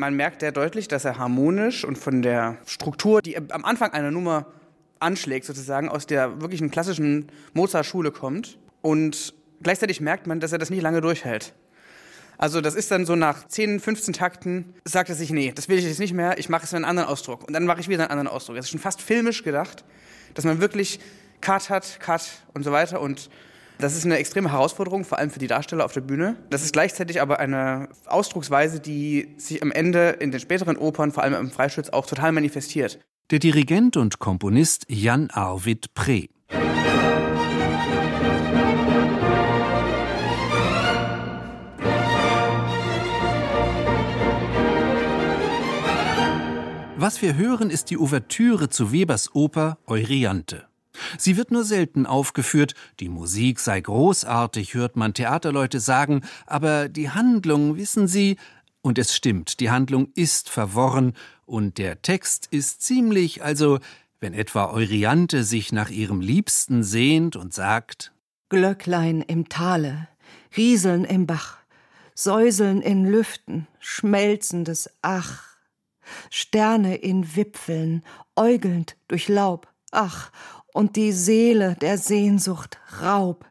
Man merkt sehr deutlich, dass er harmonisch und von der Struktur, die am Anfang einer Nummer anschlägt, sozusagen aus der wirklichen klassischen Mozart-Schule kommt. Und gleichzeitig merkt man, dass er das nicht lange durchhält. Also das ist dann so nach 10, 15 Takten, sagt er sich, nee, das will ich jetzt nicht mehr, ich mache es mit einem anderen Ausdruck. Und dann mache ich wieder einen anderen Ausdruck. Das ist schon fast filmisch gedacht, dass man wirklich Cut und so weiter. Und das ist eine extreme Herausforderung, vor allem für die Darsteller auf der Bühne. Das ist gleichzeitig aber eine Ausdrucksweise, die sich am Ende in den späteren Opern, vor allem im Freischütz, auch total manifestiert. Der Dirigent und Komponist Jan Arvid Preh. Was wir hören, ist die Ouvertüre zu Webers Oper Euryanthe. Sie wird nur selten aufgeführt, die Musik sei großartig, hört man Theaterleute sagen, aber die Handlung, wissen Sie, und es stimmt, die Handlung ist verworren und der Text ist ziemlich, also wenn etwa Euryanthe sich nach ihrem Liebsten sehnt und sagt: Glöcklein im Tale, Rieseln im Bach, Säuseln in Lüften, schmelzendes Ach, Sterne in Wipfeln, äugelnd durch Laub, ach, und die Seele der Sehnsucht Raub.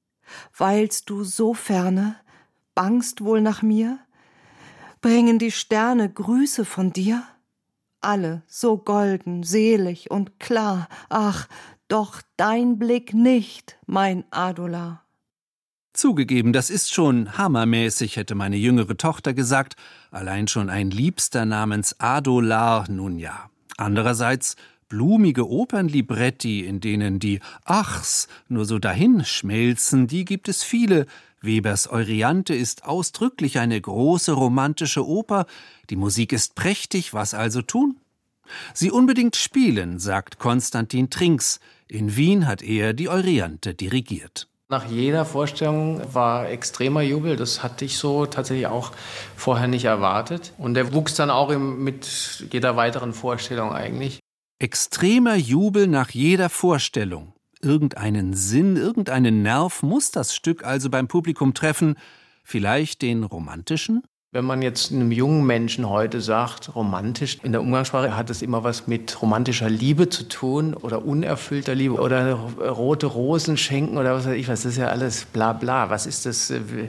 Weilst du so ferne, bangst wohl nach mir? Bringen die Sterne Grüße von dir? Alle so golden, selig und klar, ach, doch dein Blick nicht, mein Adolar. Zugegeben, das ist schon hammermäßig, hätte meine jüngere Tochter gesagt. Allein schon ein Liebster namens Adolar, nun ja. Andererseits blumige Opernlibretti, in denen die Achs nur so dahin schmelzen, die gibt es viele. Webers Euryanthe ist ausdrücklich eine große romantische Oper. Die Musik ist prächtig, was also tun? Sie unbedingt spielen, sagt Konstantin Trinks. In Wien hat er die Euryanthe dirigiert. Nach jeder Vorstellung war extremer Jubel. Das hatte ich so tatsächlich auch vorher nicht erwartet. Und der wuchs dann auch mit jeder weiteren Vorstellung eigentlich. Extremer Jubel nach jeder Vorstellung. Irgendeinen Sinn, irgendeinen Nerv muss das Stück also beim Publikum treffen. Vielleicht den romantischen? Wenn man jetzt einem jungen Menschen heute sagt, romantisch, in der Umgangssprache hat es immer was mit romantischer Liebe zu tun oder unerfüllter Liebe oder rote Rosen schenken oder was weiß ich was. Das ist ja alles bla bla. Was ist das?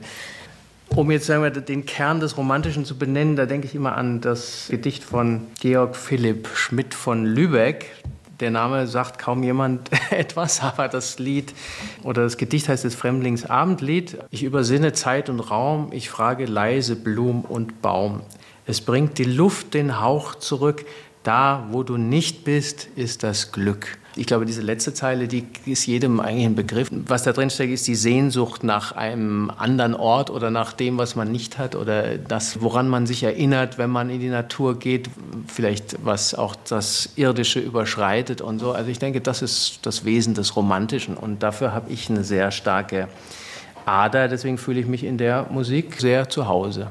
Um jetzt sagen wir, den Kern des Romantischen zu benennen, da denke ich immer an das Gedicht von Georg Philipp Schmidt von Lübeck. Der Name sagt kaum jemand etwas, aber das Lied oder das Gedicht heißt das Fremdlingsabendlied. Ich übersinne Zeit und Raum, ich frage leise Blum und Baum. Es bringt die Luft den Hauch zurück, da wo du nicht bist, ist das Glück. Ich glaube, diese letzte Zeile, die ist jedem eigentlich ein Begriff. Was da drin steckt, ist die Sehnsucht nach einem anderen Ort oder nach dem, was man nicht hat oder das, woran man sich erinnert, wenn man in die Natur geht, vielleicht was auch das Irdische überschreitet und so. Also ich denke, das ist das Wesen des Romantischen und dafür habe ich eine sehr starke Ader. Deswegen fühle ich mich in der Musik sehr zu Hause.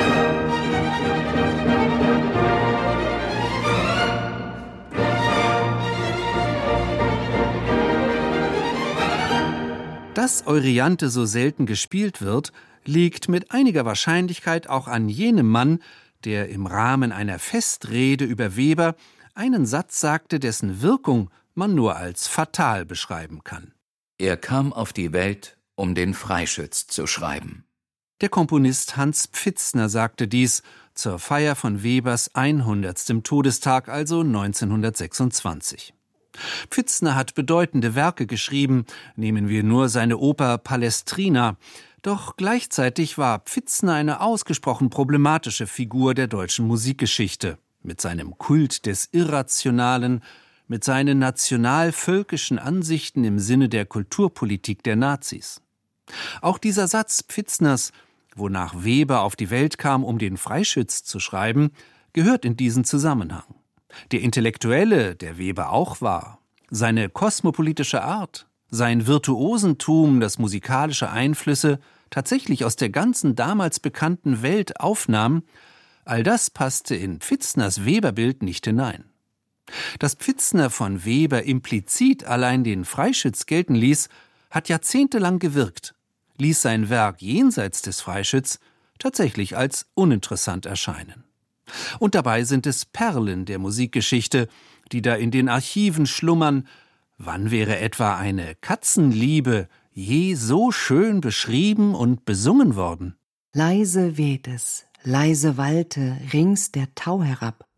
Dass Euryanthe so selten gespielt wird, liegt mit einiger Wahrscheinlichkeit auch an jenem Mann, der im Rahmen einer Festrede über Weber einen Satz sagte, dessen Wirkung man nur als fatal beschreiben kann. Er kam auf die Welt, um den Freischütz zu schreiben. Der Komponist Hans Pfitzner sagte dies zur Feier von Webers 100. Todestag, also 1926. Pfitzner hat bedeutende Werke geschrieben, nehmen wir nur seine Oper Palestrina. Doch gleichzeitig war Pfitzner eine ausgesprochen problematische Figur der deutschen Musikgeschichte. Mit seinem Kult des Irrationalen, mit seinen national-völkischen Ansichten im Sinne der Kulturpolitik der Nazis. Auch dieser Satz Pfitzners, wonach Weber auf die Welt kam, um den Freischütz zu schreiben, gehört in diesen Zusammenhang. Der Intellektuelle, der Weber auch war, seine kosmopolitische Art, sein Virtuosentum, das musikalische Einflüsse tatsächlich aus der ganzen damals bekannten Welt aufnahm, all das passte in Pfitzners Weberbild nicht hinein. Dass Pfitzner von Weber implizit allein den Freischütz gelten ließ, hat jahrzehntelang gewirkt, ließ sein Werk jenseits des Freischütz tatsächlich als uninteressant erscheinen. Und dabei sind es Perlen der Musikgeschichte, die da in den Archiven schlummern. Wann wäre etwa eine Katzenliebe je so schön beschrieben und besungen worden? Leise weht es, leise wallte rings der Tau herab.